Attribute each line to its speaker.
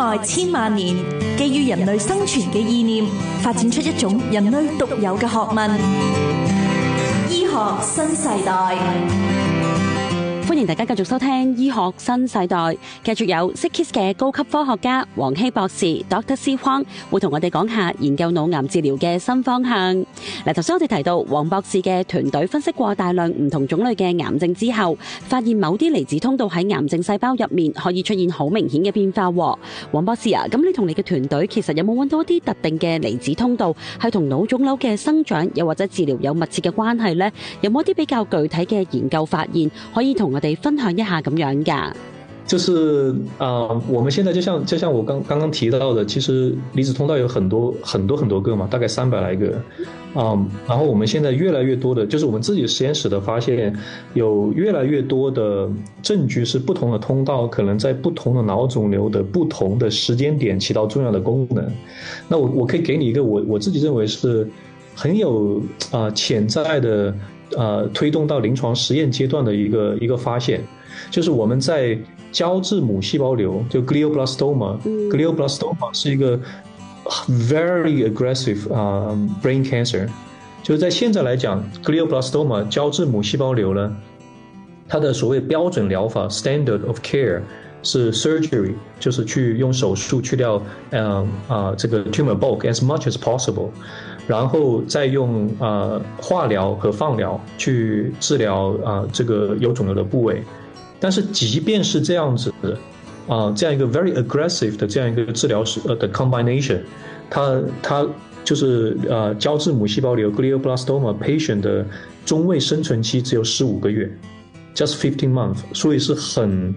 Speaker 1: 外千萬年，基於人類生存嘅意念，發展出一種人類獨有嘅學問——醫學新世代。
Speaker 2: 歡迎大家繼續收聽醫學新世代，繼續有 SickKids 嘅高級科學家黃希博士 Dr. C. Huang 會同我哋講下研究腦癌治療嘅新方向。嗱，頭先我哋提到黃博士嘅團隊分析過大量唔同種類嘅癌症之後，發現某啲離子通道喺癌症細胞入面可以出現好明顯嘅變化。黃博士啊，咁你同你嘅團隊其實有冇揾到一啲特定嘅離子通道係同腦腫瘤嘅生長又或者治療有密切嘅關係呢？有冇一啲比較具體嘅研究發現可以同我哋分享一下咁樣噶？
Speaker 3: 就是我们现在就像我刚刚提到的，其实离子通道有很多个嘛，大概300来个。然后我们现在越来越多的，就是我们自己实验室的发现，有越来越多的证据是不同的通道可能在不同的脑肿瘤的不同的时间点起到重要的功能。那我可以给你一个我自己认为是很有潜在的推动到临床实验阶段的一个发现，就是我们在胶质母细胞瘤，就 glioblastoma，glioblastoma 是一个 very aggressive brain cancer。就是在现在来讲 glioblastoma 胶质母细胞瘤呢，它的所谓标准疗法 standard of care 是 surgery， 就是去用手术去掉这个 tumor bulk as much as possible， 然后再用化疗和放疗去治疗这个有肿瘤的部位。但是即便是这样子的这样一个 very aggressive 的这样一个治疗的 combination， 它就是胶质母细胞瘤 glioblastoma patient 的中位生存期只有15个月 ，just 15 months， 所以是很